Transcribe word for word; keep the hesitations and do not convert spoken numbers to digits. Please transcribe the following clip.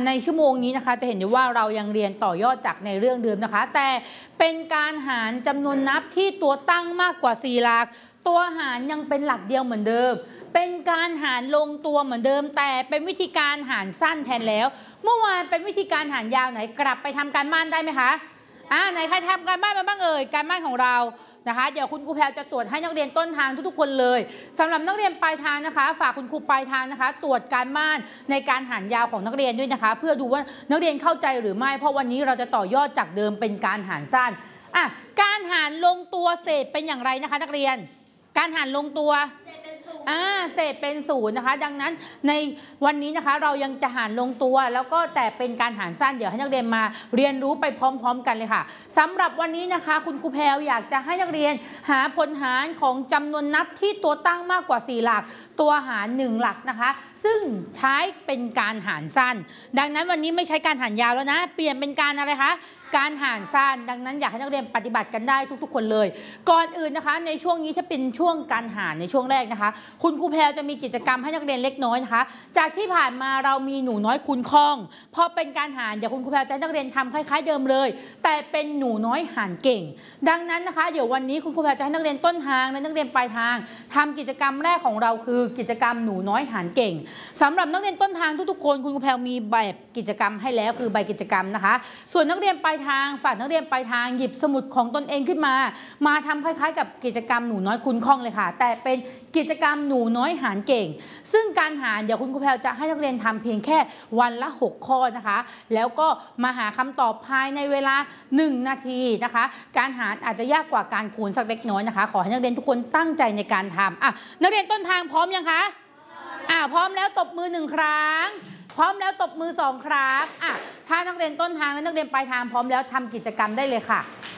ในชั่วโมงนี้นะคะจะเห็นได้ว่าเรายังเรียนต่อยอดจากในเรื่องเดิมนะคะแต่เป็นการหารจำนวนนับที่ตัวตั้งมากกว่าสี่หลักตัวหารยังเป็นหลักเดียวเหมือนเดิมเป็นการหารลงตัวเหมือนเดิมแต่เป็นวิธีการหารสั้นแทนแล้วเมื่อวานเป็นวิธีการหารยาวไหนกลับไปทำการบ้านได้ไหมคะอ่าไหนใครทำการบ้านมาบ้างเอ่ยการบ้านของเรานะคะเดี๋ยวคุณครูแพรจะตรวจให้นักเรียนต้นทางทุกๆคนเลยสำหรับนักเรียนปลายทางนะคะฝากคุณครูปลายทางนะคะตรวจการบ้านในการหารยาวของนักเรียนด้วยนะคะเพื่อดูว่านักเรียนเข้าใจหรือไม่เพราะวันนี้เราจะต่อยอดจากเดิมเป็นการหารสั้นอ่ะการหารลงตัวเศษเป็นอย่างไรนะคะนักเรียนการหารลงตัวอ่าเศษเป็นศูนย์นะคะดังนั้นในวันนี้นะคะเรายังจะหารลงตัวแล้วก็แต่เป็นการหารสั้นเดี๋ยวให้นักเรียนมาเรียนรู้ไปพร้อมๆกันเลยค่ะสำหรับวันนี้นะคะคุณครูแพรวอยากจะให้นักเรียนหาผลหารของจำนวนนับที่ตัวตั้งมากกว่าสี่หลักตัวหารหนึ่งหลักนะคะซึ่งใช้เป็นการหารสั้นดังนั้นวันนี้ไม่ใช้การหารยาวแล้วนะเปลี่ยนเป็นการอะไรคะการหารสั้นดังนั้นอยากให้นักเรียนปฏิบัติกันได้ทุกๆคนเลยก่อนอื่นนะคะในช่วงนี้ถ้าเป็นช่วงการหารในช่วงแรกนะคะคุณครูแพรจะมีกิจกรรมให้นักเรียนเล็กน้อยนะคะจากที่ผ่านมาเรามีหนูน้อยคูณคล่องพอเป็นการหารเดี๋ยวคุณครูแพรจะให้นักเรียนทำคล้ายๆเดิมเลยแต่เป็นหนูน้อยหารเก่งดังนั้นนะคะเดี๋ยววันนี้คุณครูแพรจะให้นักเรียนต้นทางและนักเรียนปลายทางทำกิจกรรมแรกของเราคือกิจกรรมหนูน้อยหารเก่งสำหรับนักเรียนต้นทางทุกๆคนคุณครูแพรมีแบบกิจกรรมให้แล้วคือใบกิจกรรมนะคะส่วนนักเรียนปลายทางฝากนักเรียนปลายทางหยิบสมุดของตนเองขึ้นมามาทำคล้ายๆกับกิจกรรมหนูน้อยคูณคล่องเลยค่ะแต่เป็นกิจกรรมหนูน้อยหารเก่งซึ่งการหารเดี๋ยวคุณครูแพรจะให้นักเรียนทำเพียงแค่วันละหกข้อนะคะแล้วก็มาหาคำตอบภายในเวลาหนึ่งนาทีนะคะการหารอาจจะยากกว่าการคูณสักเล็กน้อยนะคะขอให้นักเรียนทุกคนตั้งใจในการทำอ่ะนักเรียนต้นทางพร้อมยังคะอ่ะพร้อมแล้วตบมือหนึ่งครั้งพร้อมแล้วตบมือสองครั้งอ่ะถ้านักเรียนต้นทางและนักเรียนปลายทางพร้อมแล้วทำกิจกรรมได้เลยค่ะ